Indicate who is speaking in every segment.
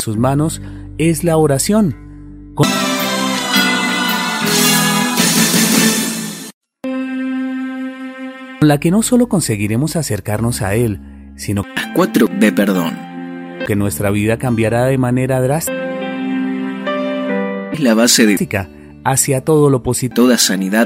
Speaker 1: sus manos es la oración. Con la que no solo conseguiremos acercarnos a Él, sino
Speaker 2: Las 4 de perdón.
Speaker 1: que nuestra vida cambiará de manera drástica
Speaker 2: Es la base de
Speaker 1: hacia todo lo positivo.
Speaker 2: toda sanidad.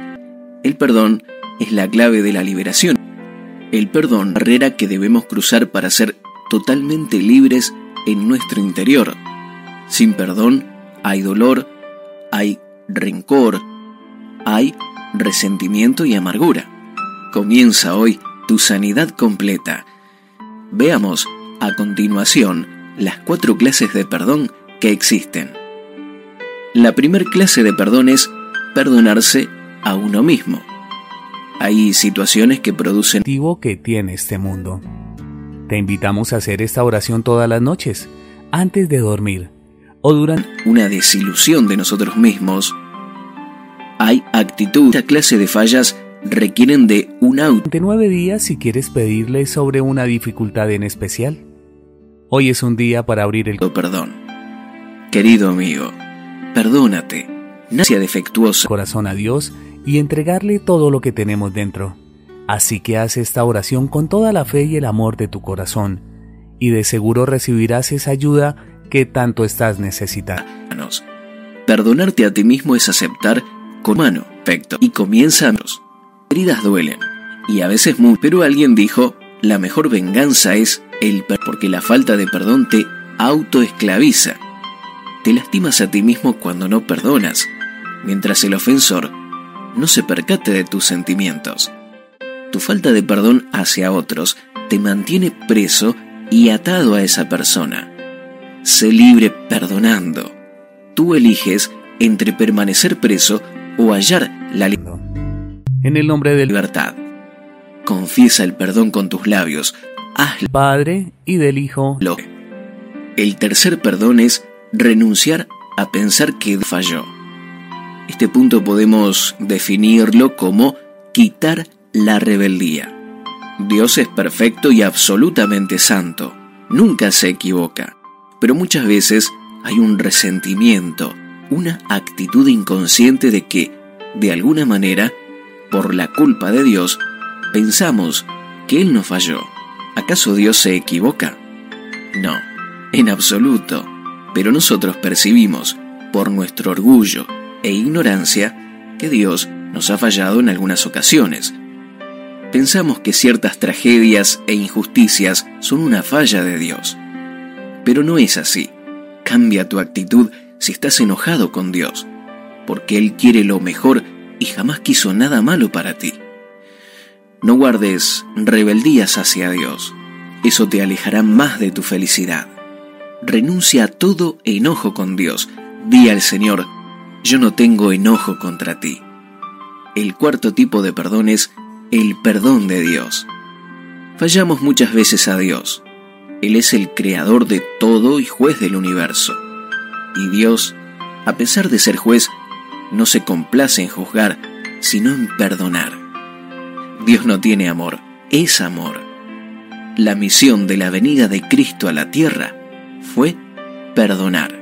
Speaker 2: El perdón es la clave de la liberación. El perdón, barrera que debemos cruzar para ser totalmente libres en nuestro interior. Sin perdón hay dolor, hay rencor, hay resentimiento y amargura. Comienza hoy tu sanidad completa. Veamos a continuación las 4 clases de perdón que existen. La primera clase de perdón es perdonarse a uno mismo. Hay situaciones que producen
Speaker 1: Que tiene este mundo. Te invitamos a hacer esta oración todas las noches, antes de dormir, o durante
Speaker 2: una desilusión de nosotros mismos. Hay actitud. Esta clase de fallas requieren de un
Speaker 1: 9 días si quieres pedirle sobre una dificultad en especial. Hoy es un día para abrir el
Speaker 2: perdón. Querido amigo, perdónate. Nadie sea defectuosa.
Speaker 1: corazón a Dios y entregarle todo lo que tenemos dentro. Así que haz esta oración con toda la fe y el amor de tu corazón, y de seguro recibirás esa ayuda que tanto estás necesitando.
Speaker 2: Perdonarte a ti mismo es aceptar con mano, perfecto, y comienza. Heridas duelen, y a veces mucho, pero alguien dijo, la mejor venganza es el perdón, porque la falta de perdón te autoesclaviza. Te lastimas a ti mismo cuando no perdonas, mientras el ofensor no se percate de tus sentimientos. Tu falta de perdón hacia otros te mantiene preso y atado a esa persona. Sé libre perdonando. Tú eliges entre permanecer preso o hallar la
Speaker 1: En el nombre del
Speaker 2: libertad. Confiesa el perdón con tus labios. Hazlo.
Speaker 1: Padre y del Hijo.
Speaker 2: El tercer perdón es renunciar a pensar que falló. Este punto podemos definirlo como quitar la rebeldía. Dios es perfecto y absolutamente santo. Nunca se equivoca. Pero muchas veces hay un resentimiento, una actitud inconsciente de que, de alguna manera, por la culpa de Dios, pensamos que Él nos falló. ¿Acaso Dios se equivoca? No, en absoluto. Pero nosotros percibimos, por nuestro orgullo e ignorancia, que Dios nos ha fallado en algunas ocasiones. Pensamos que ciertas tragedias e injusticias son una falla de Dios. Pero no es así. Cambia tu actitud si estás enojado con Dios, porque Él quiere lo mejor y jamás quiso nada malo para ti. No guardes rebeldías hacia Dios. Eso te alejará más de tu felicidad. Renuncia a todo enojo con Dios. Di al Señor, yo no tengo enojo contra ti. El cuarto tipo de perdón es el perdón de Dios. Fallamos muchas veces a Dios. Él es el creador de todo y juez del universo. Y Dios, a pesar de ser juez, no se complace en juzgar, sino en perdonar. Dios no tiene amor, es amor. La misión de la venida de Cristo a la tierra fue perdonar.